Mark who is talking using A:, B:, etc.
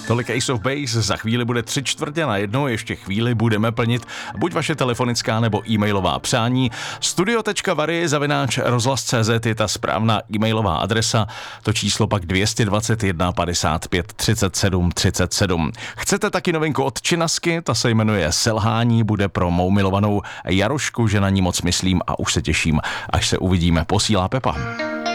A: Tolik Ace of Base, za chvíli bude 3/4, ještě chvíli budeme plnit buď vaše telefonická nebo e-mailová přání. studio.vary@rozhlas.cz je ta správná e-mailová adresa, to číslo pak 221 55 37 37. Chcete taky novinku od Činasky, ta se jmenuje Selhání, bude pro mou milovanou Jarošku, že na ní moc myslím a už se těším, až se uvidíme, posílá Pepa.